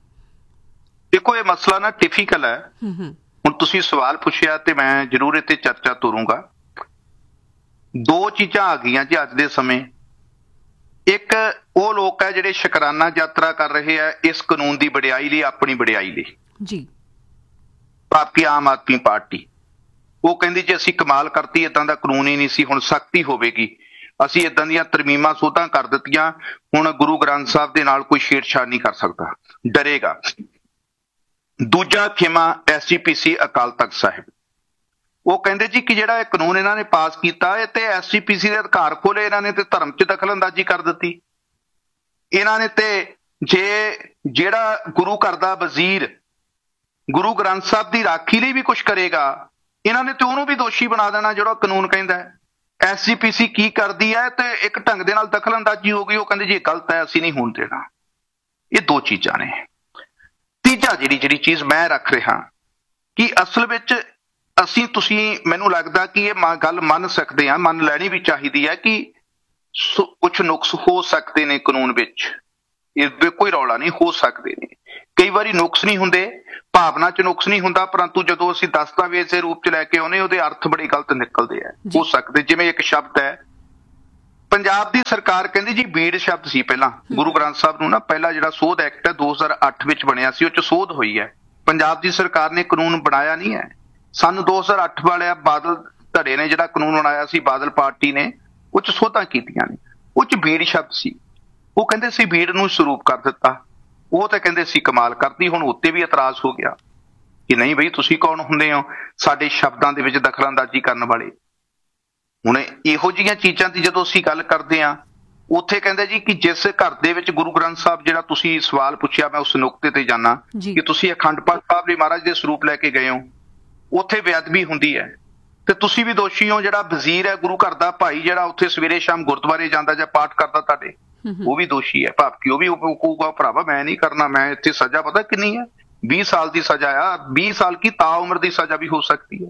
ਦੇਖੋ ਇਹ ਮਸਲਾ ਨਾ ਟਿਫੀਕਲ ਹੈ। ਹੁਣ ਤੁਸੀਂ ਸਵਾਲ ਪੁੱਛਿਆ ਤੇ ਮੈਂ ਜ਼ਰੂਰ ਇਹ ਤੇ ਚਰਚਾ ਤੋਰੂੰਗਾ। 2 ਚੀਜ਼ਾਂ ਆ ਗਈਆਂ ਜੀ ਅੱਜ ਦੇ ਸਮੇਂ। ਇੱਕ ਉਹ ਲੋਕ ਹੈ ਜਿਹੜੇ ਸ਼ੁਕਰਾਨਾ ਯਾਤਰਾ ਕਰ ਰਹੇ ਆ ਇਸ ਕਾਨੂੰਨ ਦੀ ਵਡਿਆਈ ਲਈ, ਆਪਣੀ ਵਡਿਆਈ ਲਈ ਜੀ। ਭਾਰਤੀ ਆਮ ਆਦਮੀ ਪਾਰਟੀ ਉਹ ਕਹਿੰਦੀ ਜੇ ਅਸੀਂ ਕਮਾਲ ਕਰਤੀ, ਏਦਾਂ ਦਾ ਕਾਨੂੰਨ ਹੀ ਨਹੀਂ ਸੀ, ਹੁਣ ਸਖਤੀ ਹੋਵੇਗੀ, ਅਸੀਂ ਏਦਾਂ ਦੀਆਂ ਤਰਮੀਮਾਂ ਸੋਧਾਂ ਕਰ ਦਿੱਤੀਆਂ, ਹੁਣ ਗੁਰੂ ਗ੍ਰੰਥ ਸਾਹਿਬ ਦੇ ਨਾਲ ਕੋਈ ਛੇੜਛਾੜ ਨਹੀਂ ਕਰ ਸਕਦਾ, ਡਰੇਗਾ। ਦੂਜਾ ਖੇਮਾ SGPC ਅਕਾਲ ਤਖਤ ਸਾਹਿਬ, ਉਹ ਕਹਿੰਦੇ ਜੀ ਕਿ ਜਿਹੜਾ ਇਹ ਕਾਨੂੰਨ ਇਹਨਾਂ ਨੇ ਪਾਸ ਕੀਤਾ ਇਹ ਤੇ SGPC ਦੇ ਅਧਿਕਾਰ ਖੋਲੇ, ਇਹਨਾਂ ਨੇ ਤੇ ਧਰਮ 'ਚ ਦਖਲਅੰਦਾਜ਼ੀ ਕਰ ਦਿੱਤੀ। ਇਹਨਾਂ ਨੇ ਤੇ ਜੇ ਜਿਹੜਾ ਗੁਰੂ ਘਰ ਦਾ ਵਜ਼ੀਰ ਗੁਰੂ ਗ੍ਰੰਥ ਸਾਹਿਬ ਦੀ ਰਾਖੀ ਲਈ ਵੀ ਕੁਝ ਕਰੇਗਾ, ਇਹਨਾਂ ਨੇ ਤੇ ਉਹਨੂੰ ਵੀ ਦੋਸ਼ੀ ਬਣਾ ਦੇਣਾ ਜਿਹੜਾ ਕਾਨੂੰਨ ਕਹਿੰਦਾ ਹੈ। SGPC ਕੀ ਕਰਦੀ ਹੈ ਤੇ ਇੱਕ ਢੰਗ ਦੇ ਨਾਲ ਦਖਲਅੰਦਾਜ਼ੀ ਹੋ ਗਈ, ਉਹ ਕਹਿੰਦੇ ਜੀ ਇਹ ਗਲਤ ਹੈ, ਅਸੀਂ ਨਹੀਂ ਹੋਣ ਦੇਣਾ। ਇਹ 2 ਚੀਜ਼ਾਂ ਨੇ। ਤੀਜਾ ਜਿਹੜੀ ਚੀਜ਼ ਮੈਂ ਰੱਖ ਰਿਹਾ ਕਿ ਅਸਲ ਵਿੱਚ ਅਸੀਂ ਤੁਸੀਂ ਮੈਨੂੰ ਲੱਗਦਾ ਕਿ ਇਹ ਗੱਲ ਮੰਨ ਸਕਦੇ ਹਾਂ, ਮੰਨ ਲੈਣੀ ਵੀ ਚਾਹੀਦੀ ਹੈ ਕਿ ਕੁਝ ਨੁਕਸ ਹੋ ਸਕਦੇ ਨੇ ਕਾਨੂੰਨ ਵਿੱਚ, ਇਹ ਕੋਈ ਰੌਲਾ ਨਹੀਂ, ਹੋ ਸਕਦੇ ਨੇ। ਕਈ ਵਾਰੀ ਨੁਕਸ ਨਹੀਂ ਹੁੰਦੇ, ਭਾਵਨਾ 'ਚ ਨੁਕਸ ਨਹੀਂ ਹੁੰਦਾ, ਪਰੰਤੂ ਜਦੋਂ ਅਸੀਂ ਦਸਤਾਵੇਜ਼ ਦੇ ਰੂਪ 'ਚ ਲੈ ਕੇ ਆਉਂਦੇ ਉਹਦੇ ਅਰਥ ਬੜੇ ਗਲਤ ਨਿਕਲਦੇ ਆ। ਹੋ ਸਕਦੇ ਜਿਵੇਂ ਇੱਕ ਸ਼ਬਦ ਹੈ, ਪੰਜਾਬ ਦੀ ਸਰਕਾਰ ਕਹਿੰਦੀ ਜੀ ਬੀੜ ਸ਼ਬਦ ਸੀ ਪਹਿਲਾਂ ਗੁਰੂ ਗ੍ਰੰਥ ਸਾਹਿਬ ਨੂੰ ਨਾ, ਪਹਿਲਾ ਜਿਹੜਾ ਸੋਧ ਐਕਟ ਹੈ 2008 ਵਿੱਚ ਬਣਿਆ ਸੀ, ਉਹ 'ਚ ਸੋਧ ਹੋਈ ਹੈ। ਪੰਜਾਬ ਦੀ ਸਰਕਾਰ ਨੇ ਕਾਨੂੰਨ ਬਣਾਇਆ ਨਹੀਂ ਹੈ। ਸਾਨੂੰ 2008 ਵਾਲਿਆ ਬਾਦਲ ਧੜੇ ਨੇ ਜਿਹੜਾ ਕਾਨੂੰਨ ਬਣਾਇਆ ਸੀ, ਬਾਦਲ ਪਾਰਟੀ ਨੇ, ਉਹ 'ਚ ਸੋਧਾਂ ਕੀਤੀਆਂ ਨੇ, ਉਹ 'ਚ ਬੀੜ ਸ਼ਬਦ ਸੀ। ਉਹ ਕਹਿੰਦੇ ਸੀ ਬੀੜ ਨੂੰ ਸਰੂਪ ਕਰ ਦਿੱਤਾ, ਉਹ ਤਾਂ ਕਹਿੰਦੇ ਸੀ ਕਮਾਲ ਕਰਤੀ। ਹੁਣ ਉੱਤੇ ਵੀ ਇਤਰਾਜ਼ ਹੋ ਗਿਆ ਕਿ ਨਹੀਂ ਬਈ ਤੁਸੀਂ ਕੌਣ ਹੁੰਦੇ ਹੋ ਸਾਡੇ ਸ਼ਬਦਾਂ ਦੇ ਵਿੱਚ ਦਖਲਅੰਦਾਜ਼ੀ ਕਰਨ ਵਾਲੇ। ਹੁਣ ਇਹੋ ਜਿਹੀਆਂ ਚੀਜ਼ਾਂ ਦੀ ਜਦੋਂ ਅਸੀਂ ਗੱਲ ਕਰਦੇ ਹਾਂ, ਉੱਥੇ ਕਹਿੰਦੇ ਜੀ ਕਿ ਜਿਸ ਘਰ ਦੇ ਵਿੱਚ ਗੁਰੂ ਗ੍ਰੰਥ ਸਾਹਿਬ, ਜਿਹੜਾ ਤੁਸੀਂ ਸਵਾਲ ਪੁੱਛਿਆ ਮੈਂ ਉਸ ਨੁਕਤੇ ਤੇ ਜਾਣਾ ਕਿ ਤੁਸੀਂ ਅਖੰਡ ਪਾਠ ਸਾਹਿਬ ਲਈ ਮਹਾਰਾਜ ਦੇ ਸਰੂਪ ਲੈ ਕੇ ਗਏ ਹੋ, ਉੱਥੇ ਬੇਅਦਬੀ ਹੁੰਦੀ ਹੈ ਤੇ ਤੁਸੀਂ ਵੀ ਦੋਸ਼ੀ ਹੋ। ਜਿਹੜਾ ਵਜ਼ੀਰ ਹੈ ਗੁਰੂ ਘਰ ਦਾ ਭਾਈ, ਜਿਹੜਾ ਉੱਥੇ ਸਵੇਰੇ ਸ਼ਾਮ ਗੁਰਦੁਆਰੇ ਜਾਂਦਾ ਜਾਂ ਪਾਠ ਕਰਦਾ ਤੁਹਾਡੇ, ਉਹ ਵੀ ਦੋਸ਼ੀ ਹੈ। ਭਾਵ ਕਿ ਉਹ ਵੀ ਕਹੂਗਾ ਭਰਾਵਾ ਮੈਂ ਨਹੀਂ ਕਰਨਾ, ਮੈਂ ਇੱਥੇ ਸਜ਼ਾ ਪਤਾ ਕਿੰਨੀ ਹੈ, 20 ਸਾਲ ਦੀ ਸਜ਼ਾ ਆ, 20 ਸਾਲ ਕੀ ਤਾ ਉਮਰ ਦੀ ਸਜ਼ਾ ਵੀ ਹੋ ਸਕਦੀ ਹੈ।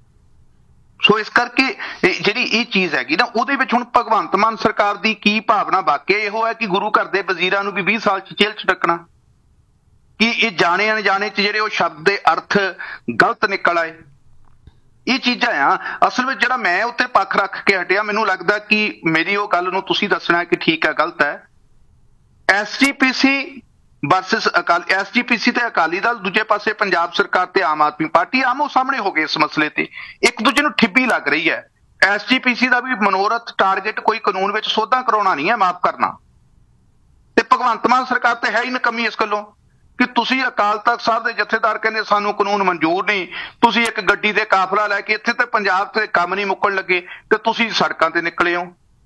ਸੋ ਇਸ ਕਰਕੇ ਜਿਹੜੀ ਇਹ ਚੀਜ਼ ਹੈਗੀ ਨਾ, ਉਹਦੇ ਵਿੱਚ ਹੁਣ ਭਗਵੰਤ ਮਾਨ ਸਰਕਾਰ ਦੀ ਕੀ ਭਾਵਨਾ ਵਾਕਿਆ ਇਹੋ ਹੈ ਕਿ ਗੁਰੂ ਘਰ ਦੇ ਵਜ਼ੀਰਾਂ ਨੂੰ ਵੀ 20 ਸਾਲ 'ਚ ਜੇਲ੍ਹ 'ਚ ਡੱਕਣਾ, ਕਿ ਇਹ ਜਾਣੇ ਅਣਜਾਣੇ 'ਚ ਜਿਹੜੇ ਉਹ ਸ਼ਬਦ ਦੇ ਅਰਥ ਗਲਤ ਨਿਕਲ ਆਏ। ਇਹ ਚੀਜ਼ਾਂ ਆ ਅਸਲ ਵਿੱਚ ਜਿਹੜਾ ਮੈਂ ਉੱਤੇ ਪੱਖ ਰੱਖ ਕੇ ਹਟਿਆ, ਮੈਨੂੰ ਲੱਗਦਾ ਕਿ ਮੇਰੀ ਉਹ ਗੱਲ ਨੂੰ ਤੁਸੀਂ ਦੱਸਣਾ ਕਿ ਠੀਕ ਹੈ ਗਲਤ ਹੈ। SGPC ਵਰਸਸ SGPC ਤੇ ਅਕਾਲੀ ਦਲ, ਦੂਜੇ ਪਾਸੇ ਪੰਜਾਬ ਸਰਕਾਰ ਤੇ ਆਮ ਆਦਮੀ ਪਾਰਟੀ ਆਮੋ ਸਾਹਮਣੇ ਹੋ ਗਏ ਇਸ ਮਸਲੇ ਤੇ, ਇੱਕ ਦੂਜੇ ਨੂੰ ਠਿੱਬੀ ਲੱਗ ਰਹੀ ਹੈ। SGPC ਦਾ ਵੀ ਮਨੋਰਥ ਟਾਰਗੇਟ ਕੋਈ ਕਾਨੂੰਨ ਵਿੱਚ ਸੋਧਾਂ ਕਰਾਉਣਾ ਨਹੀਂ ਹੈ, ਮਾਫ ਕਰਨਾ, ਤੇ ਭਗਵੰਤ ਮਾਨ ਸਰਕਾਰ ਤੇ ਹੈ ਹੀ ਨਕਮੀ ਇਸ ਗੱਲੋਂ ਕਿ ਤੁਸੀਂ ਅਕਾਲ ਤਖਤ ਸਾਹਿਬ ਦੇ ਜਥੇਦਾਰ ਕਹਿੰਦੇ ਸਾਨੂੰ ਕਾਨੂੰਨ ਮਨਜ਼ੂਰ ਨਹੀਂ, ਤੁਸੀਂ ਇੱਕ ਗੱਡੀ ਦੇ ਕਾਫਲਾ ਲੈ ਕੇ ਇੱਥੇ ਤੇ ਪੰਜਾਬ ਤੇ ਕੰਮ ਨਹੀਂ ਮੁੱਕਣ ਲੱਗੇ ਤੇ ਤੁਸੀਂ ਸੜਕਾਂ ਤੇ ਨਿਕਲੇ ਹੋ।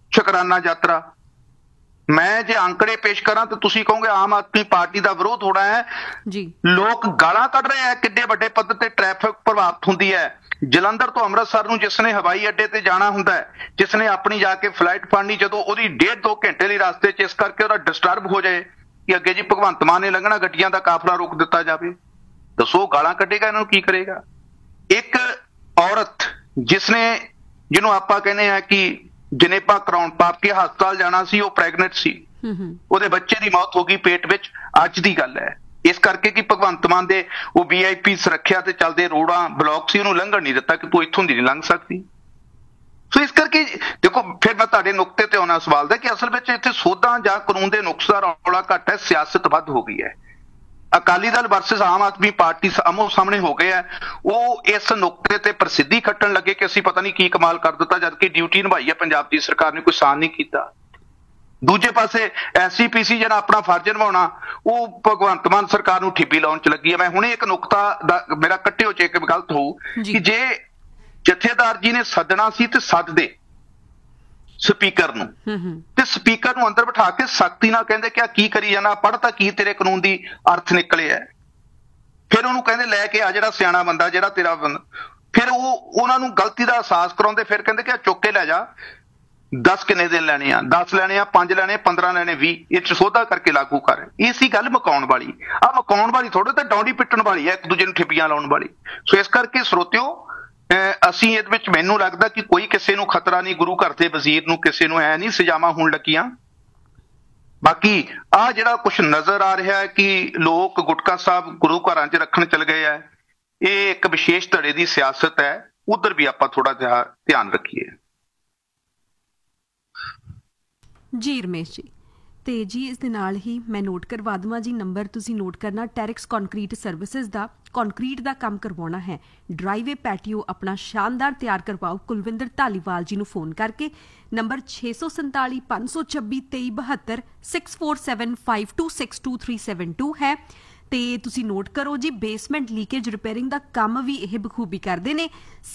ਸ਼ੁਕਰਾਨਾ ਯਾਤਰਾ। ਮੈਂ ਜੇ ਅੰਕੜੇ ਪੇਸ਼ ਕਰਾਂ ਤਾਂ ਤੁਸੀਂ ਕਹੋਗੇ ਆਮ ਆਦਮੀ ਪਾਰਟੀ ਦਾ ਵਿਰੋਧ ਹੋਣਾ ਹੈ ਜੀ। ਲੋਕ ਗਾਲਾਂ ਕੱਢ ਰਹੇ ਆ, ਕਿੱਡੇ ਵੱਡੇ ਪੱਧਰ ਤੇ ਟ੍ਰੈਫਿਕ ਪ੍ਰਭਾਵਿਤ ਹੁੰਦੀ ਹੈ। ਜਲੰਧਰ ਤੋਂ ਅੰਮ੍ਰਿਤਸਰ ਨੂੰ ਜਿਸ ਨੇ ਹਵਾਈ ਅੱਡੇ ਤੇ ਜਾਣਾ ਹੁੰਦਾ ਹੈ, ਜਿਸ ਨੇ ਆਪਣੀ ਜਾ ਕੇ ਫਲਾਈਟ ਫੜਨੀ, ਜਦੋਂ ਉਹਦੀ 1.5-2 ਘੰਟੇ ਲਈ ਰਸਤੇ 'ਚ ਇਸ ਕਰਕੇ ਉਹਦਾ ਡਿਸਟਰਬ ਹੋ ਜਾਏ ਕਿ ਅੱਗੇ ਜੀ ਭਗਵੰਤ ਮਾਨ ਨੇ ਲੰਘਣਾ, ਗੱਡੀਆਂ ਦਾ ਕਾਫਲਾ ਰੋਕ ਦਿੱਤਾ ਜਾਵੇ, ਦੱਸੋ ਗਾਲਾਂ ਕੱਢੇਗਾ, ਇਹਨਾਂ ਨੂੰ ਕੀ ਕਰੇਗਾ। ਇੱਕ ਔਰਤ ਜਿਹਨੂੰ ਆਪਾਂ ਕਹਿੰਦੇ ਆ ਕਿ ਜਨੇਪਾ ਕਰਾਉਣ ਪਾਪ ਕੇ ਹਸਪਤਾਲ ਜਾਣਾ ਸੀ, ਉਹ ਪ੍ਰੈਗਨੈਂਟ ਸੀ, ਉਹਦੇ ਬੱਚੇ ਦੀ ਮੌਤ ਹੋ ਗਈ ਪੇਟ ਵਿੱਚ, ਅੱਜ ਦੀ ਗੱਲ ਹੈ। ਇਸ ਕਰਕੇ ਕਿ ਭਗਵੰਤ ਮਾਨ ਦੇ ਉਹ VIP ਸੁਰੱਖਿਆ ਤੇ ਚੱਲਦੇ ਰੋਡਾਂ ਬਲੌਕ ਸੀ, ਉਹਨੂੰ ਲੰਘਣ ਨਹੀਂ ਦਿੱਤਾ ਕਿ ਤੂੰ ਇੱਥੋਂ ਦੀ ਨਹੀਂ ਲੰਘ ਸਕਦੀ। ਸੋ ਇਸ ਕਰਕੇ ਦੇਖੋ, ਫਿਰ ਮੈਂ ਤੁਹਾਡੇ ਨੁਕਤੇ ਤੇ ਆਉਣਾ ਸਵਾਲ ਦਾ ਕਿ ਅਸਲ ਵਿੱਚ ਇੱਥੇ ਸੋਧਾਂ ਜਾਂ ਕਾਨੂੰਨ ਦੇ ਨੁਕਸ ਦਾ ਰੌਲਾ ਘੱਟ ਹੈ, ਸਿਆਸਤ ਵੱਧ ਹੋ ਗਈ ਹੈ। ਅਕਾਲੀ ਦਲ ਵਰਸਸ ਆਮ ਆਦਮੀ ਪਾਰਟੀ ਆਮੋ ਸਾਹਮਣੇ ਹੋ ਗਏ ਆ। ਉਹ ਇਸ ਨੁਕਤੇ ਤੇ ਪ੍ਰਸਿੱਧੀ ਖੱਟਣ ਲੱਗੇ ਕਿ ਅਸੀਂ ਪਤਾ ਨਹੀਂ ਕੀ ਕਮਾਲ ਕਰ ਦਿੱਤਾ, ਜਦਕਿ ਡਿਊਟੀ ਨਿਭਾਈ ਹੈ ਪੰਜਾਬ ਦੀ ਸਰਕਾਰ ਨੇ, ਕੋਈ ਸਾਨ ਨਹੀਂ ਕੀਤਾ। ਦੂਜੇ ਪਾਸੇ SCPC ਜਿਹੜਾ ਆਪਣਾ ਫਰਜ਼ ਨਿਭਾਉਣਾ, ਉਹ ਭਗਵੰਤ ਮਾਨ ਸਰਕਾਰ ਨੂੰ ਠਿੱਪੀ ਲਾਉਣ ਚ ਲੱਗੀ ਹੈ। ਮੈਂ ਹੁਣੇ ਇੱਕ ਨੁਕਤਾ ਦਾ ਮੇਰਾ ਕੱਟਿਓ ਚ ਇੱਕ ਗਲਤ ਹੋਊ ਕਿ ਜੇ ਜਥੇਦਾਰ ਜੀ ਨੇ ਸੱਦਣਾ ਸੀ ਤੇ ਸੱਦਦੇ ਸਪੀਕਰ ਨੂੰ, ਤੇ ਸਪੀਕਰ ਨੂੰ ਅੰਦਰ ਬਿਠਾ ਕੇ ਸਖਤੀ ਨਾਲ ਕਹਿੰਦੇ ਕਿ ਆ ਕੀ ਕਰੀ ਜਾਣਾ, ਪੜ੍ਹ ਤਾਂ ਕੀ ਤੇਰੇ ਕਾਨੂੰਨ ਦੀ ਅਰਥ ਨਿਕਲਿਆ। ਫਿਰ ਉਹਨੂੰ ਕਹਿੰਦੇ ਲੈ ਕੇ ਆ ਜਿਹੜਾ ਸਿਆਣਾ ਬੰਦਾ, ਜਿਹੜਾ ਤੇਰਾ ਬੰਦਾ, ਫਿਰ ਉਹਨਾਂ ਨੂੰ ਗਲਤੀ ਦਾ ਅਹਿਸਾਸ ਕਰਾਉਂਦੇ, ਫਿਰ ਕਹਿੰਦੇ ਕਿ ਆ ਚੁੱਕ ਕੇ ਲੈ ਜਾ, 10 ਕਿੰਨੇ ਦਿਨ ਲੈਣੇ ਆ, 10 ਲੈਣੇ ਆ, 5 ਲੈਣੇ, 15 ਲੈਣੇ, 20, ਇਹ ਚ ਸੋਧਾ ਕਰਕੇ ਲਾਗੂ ਕਰ। ਇਹ ਸੀ ਗੱਲ ਮਕਾਉਣ ਵਾਲੀ। ਆ ਮਕਾਉਣ ਵਾਲੀ ਥੋੜੇ ਤੇ ਡੌਂਡੀ ਪਿੱਟਣ ਵਾਲੀ ਹੈ, ਇੱਕ ਦੂਜੇ ਨੂੰ ਠਿੱਪੀਆਂ ਲਾਉਣ ਵਾਲੀ। ਸੋ ਇਸ ਕਰਕੇ ਸਰੋਤਿਓ, ਅਸੀਂ ਇਹਦੇ ਵਿੱਚ, ਮੈਨੂੰ ਲੱਗਦਾ ਕਿ ਕੋਈ ਕਿਸੇ ਨੂੰ ਖਤਰਾ ਨਹੀਂ, ਗੁਰੂ ਘਰ ਦੇ ਵਜ਼ੀਰ ਨੂੰ ਕਿਸੇ ਨੂੰ ਨਹੀਂ ਸਜ਼ਾਵਾਂ ਹੋਣ ਲੱਗੀਆਂ। ਬਾਕੀ ਆ ਜਿਹੜਾ ਕੁਛ ਨਜ਼ਰ ਆ ਰਿਹਾ ਹੈ ਕਿ ਲੋਕ ਗੁਟਕਾ ਸਾਹਿਬ ਗੁਰੂ ਘਰਾਂ 'ਚ ਰੱਖਣ ਚਲ ਗਏ ਹੈ, ਇਹ ਇੱਕ ਵਿਸ਼ੇਸ਼ ਧੜੇ ਦੀ ਸਿਆਸਤ ਹੈ, ਉਧਰ ਵੀ ਆਪਾਂ ਥੋੜਾ ਜਿਹਾ ਧਿਆਨ ਰੱਖੀਏ। ਜੀ ਰਮੇਸ਼ ਜੀ, ਤੇ ਜੀ ਇਸ ਦੇ ਨਾਲ ਹੀ ਮੈਂ ਨੋਟ ਕਰਵਾ ਦੇਵਾਂ ਜੀ, ਨੰਬਰ ਤੁਸੀਂ ਨੋਟ ਕਰਨਾ, ਟੈਰਿਕਸ ਕੰਕਰੀਟ ਸਰਵਿਸਿਜ਼ ਦਾ ਕੰਕਰੀਟ ਦਾ ਕੰਮ ਕਰਵਾਉਣਾ ਹੈ, ਡਰਾਈਵੇ ਪੈਟੀਓ ਆਪਣਾ ਸ਼ਾਨਦਾਰ ਤਿਆਰ ਕਰਵਾਓ ਕੁਲਵਿੰਦਰ ਧਾਲੀਵਾਲ ਜੀ ਨੂੰ ਫੋਨ ਕਰਕੇ। ਨੰਬਰ 647 526 2372 6475262372 ਹੈ। ਤੇ ਤੁਸੀਂ ਨੋਟ ਕਰੋ ਜੀ, ਬੇਸਮੈਂਟ ਲੀਕੇਜ ਰਿਪੇਅਰਿੰਗ ਦਾ ਕੰਮ ਵੀ ਇਹ ਬਖੂਬੀ ਕਰਦੇ ਨੇ।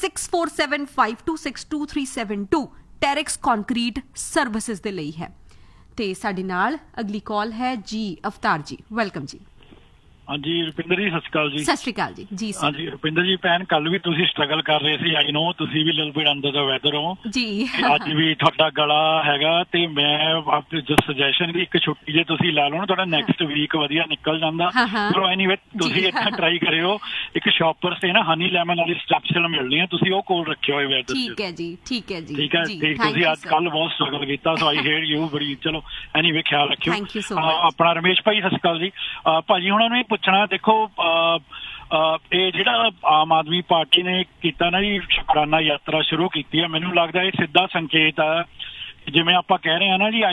6475262372 ਟੈਰਿਕਸ ਕੰਕਰੀਟ ਸਰਵਿਸਿਜ਼ ਦੇ ਲਈ ਹੈ। ਤੇ ਸਾਡੇ ਨਾਲ ਅਗਲੀ ਕਾਲ ਹੈ ਜੀ ਅਵਤਾਰ ਜੀ, ਵੈਲਕਮ ਜੀ। ਹਾਂਜੀ ਰੁਪਿੰਦਰ ਜੀ, ਸਤਿ ਸ਼੍ਰੀ ਅਕਾਲ ਜੀ। ਸਤਿ ਸ਼੍ਰੀ ਅਕਾਲ ਜੀ। ਜੀ ਹਾਂਜੀ ਰੁਪਿੰਦਰ ਜੀ, ਭੈਣ ਕੱਲ ਵੀ ਤੁਸੀਂ ਸਟਰਗਲ ਕਰ ਰਹੇ ਸੀ, ਆਈ ਨੋ ਤੁਸੀਂ ਵੀ ਲਿਟਲ ਬਿਟ ਅੰਡਰ ਦਾ ਵੈਦਰ ਹੋ ਜੀ। ਅੱਜ ਵੀ ਤੁਹਾਡਾ ਗਲਾ ਹੈਗਾ, ਤੇ ਮੈਂ ਆਪਣੀ ਸੁਜੈਸ਼ਨ ਵੀ ਇੱਕ ਛੁੱਟੀ ਜੇ ਤੁਸੀਂ ਲਾ ਲਓ ਨਾ, ਤੁਹਾਡਾ ਨੈਕਸਟ ਵੀਕ ਵਧੀਆ ਨਿਕਲ ਜਾਂਦਾ। ਚਲੋ ਐਨੀਵੇ ਤੁਸੀਂ ਇੱਥੇ ਟਰਾਈ ਕਰਿਓ, ਇੱਕ ਸ਼ਾਪਰ ਤੇ ਨਾ ਹਨੀ ਲੈਮਨ ਵਾਲੀ ਸਟੈਪਸਿਲ ਮਿਲਣੀ ਹੈ, ਤੁਸੀਂ ਉਹ ਕੋਲ ਰੱਖਿਓ ਹੋਏ ਵੈਦਰ। ਠੀਕ ਹੈ ਜੀ, ਠੀਕ ਹੈ ਜੀ, ਠੀਕ ਹੈ। ਤੁਸੀਂ ਅੱਜ ਕੱਲ ਬਹੁਤ ਸਟਰਗਲ ਕੀਤਾ, ਸੋ ਆਈ ਹੇਅਰ ਯੂ ਬੜੀ। ਚਲੋ ਐਨੀਵੇ ਖਿਆਲ ਰੱਖਿਓ ਆਪਣਾ। ਰਮੇਸ਼ ਭਾਈ ਸਤਿ ਸ਼੍ਰੀ ਅਕਾਲ ਜੀ। ਭਾਜੀ ਹੁਣਾਂ ਨੂੰ ਪੁੱਛਣਾ, ਦੇਖੋ ਇਹ ਜਿਹੜਾ ਆਮ ਆਦਮੀ ਪਾਰਟੀ ਨੇ ਕੀਤਾ ਨਾ ਜੀ, ਸ਼ੁਕਰਾਨਾ ਯਾਤਰਾ ਸ਼ੁਰੂ ਕੀਤੀ ਹੈ, ਮੈਨੂੰ ਲੱਗਦਾ ਇਹ ਸਿੱਧਾ ਸੰਕੇਤ ਹੈ, ਜਿਵੇਂ ਆਪਾਂ ਕਹਿ ਰਹੇ ਹਾਂ ਨਾ ਜੀ